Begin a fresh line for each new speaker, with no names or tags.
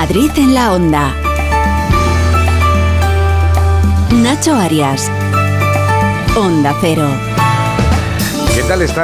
Madrid en la Onda. Nacho Arias. Onda Cero.
¿Qué tal está